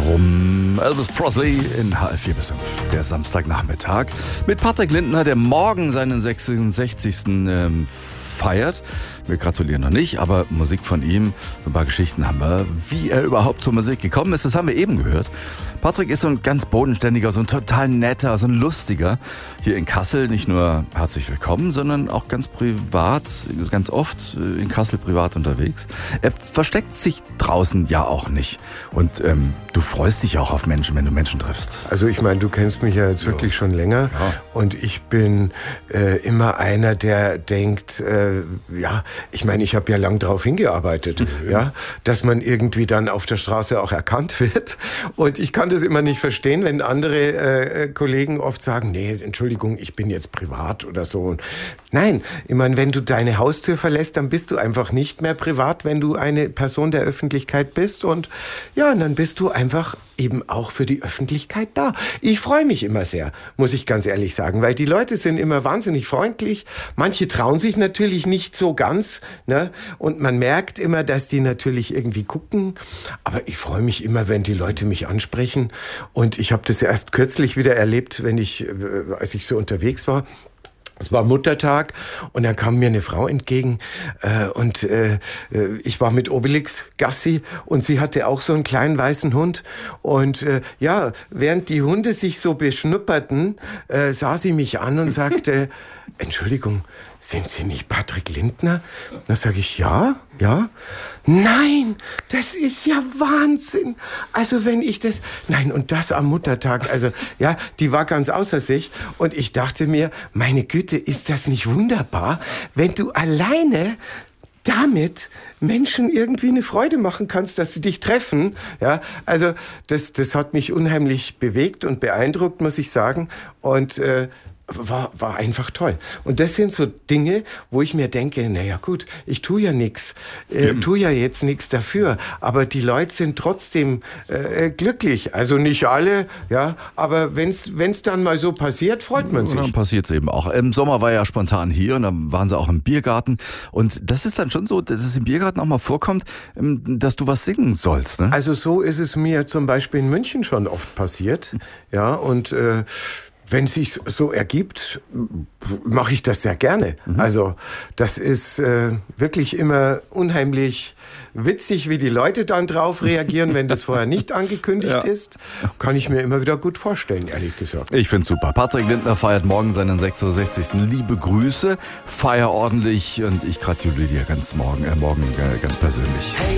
Brumm. Elvis Presley in HF4 bis 5, der Samstagnachmittag. Mit Patrick Lindner, der morgen seinen 66. feiert. Wir gratulieren noch nicht, aber Musik von ihm, so ein paar Geschichten haben wir. Wie er überhaupt zur Musik gekommen ist, das haben wir eben gehört. Patrick ist so ein ganz bodenständiger, so ein total netter, so ein lustiger. Hier in Kassel nicht nur herzlich willkommen, sondern auch ganz privat, ganz oft in Kassel privat unterwegs. Er versteckt sich draußen ja auch nicht. Und du freust dich auch auf Menschen, wenn du Menschen triffst. Also ich meine, du kennst mich ja jetzt wirklich schon länger. Ja. Und ich bin immer einer, der denkt, ich meine, ich habe ja lang darauf hingearbeitet, dass man irgendwie dann auf der Straße auch erkannt wird. Und ich kann das immer nicht verstehen, wenn andere Kollegen oft sagen, nee, Entschuldigung, ich bin jetzt privat oder so. Nein, ich meine, wenn du deine Haustür verlässt, dann bist du einfach nicht mehr privat, wenn du eine Person der Öffentlichkeit bist. Und ja, und dann bist du einfach eben auch für die Öffentlichkeit da. Ich freue mich immer sehr, muss ich ganz ehrlich sagen, weil die Leute sind immer wahnsinnig freundlich. Manche trauen sich natürlich nicht so ganz, ne? Und man merkt immer, dass die natürlich irgendwie gucken. Aber ich freue mich immer, wenn die Leute mich ansprechen. Und ich habe das erst kürzlich wieder erlebt, als ich so unterwegs war. Es war Muttertag und dann kam mir eine Frau entgegen und ich war mit Obelix Gassi und sie hatte auch so einen kleinen weißen Hund und während die Hunde sich so beschnupperten, sah sie mich an und sagte, Entschuldigung, sind Sie nicht Patrick Lindner? Da sage ich, ja. Nein, das ist ja Wahnsinn. Also wenn ich das... Nein, und das am Muttertag. Also ja, die war ganz außer sich. Und ich dachte mir, meine Güte, ist das nicht wunderbar, wenn du alleine damit Menschen irgendwie eine Freude machen kannst, dass sie dich treffen. Ja, also das hat mich unheimlich bewegt und beeindruckt, muss ich sagen. Und war einfach toll. Und das sind so Dinge, wo ich mir denke, naja gut, ich tue ja nichts, tue ja jetzt nichts dafür, aber die Leute sind trotzdem glücklich. Also nicht alle, ja, aber wenn's dann mal so passiert, freut man sich. Und dann passiert es eben auch. Im Sommer war ja spontan hier und dann waren sie auch im Biergarten. Und das ist dann schon so, dass es im Biergarten auch mal vorkommt, dass du was singen sollst, ne? Also so ist es mir zum Beispiel in München schon oft passiert, ja, und wenn es sich so ergibt, mache ich das sehr gerne. Also das ist wirklich immer unheimlich witzig, wie die Leute dann drauf reagieren, wenn das vorher nicht angekündigt ist. Kann ich mir immer wieder gut vorstellen, ehrlich gesagt. Ich find's super. Patrick Lindner feiert morgen seinen 66. Liebe Grüße, feier ordentlich und ich gratuliere dir morgen ganz persönlich.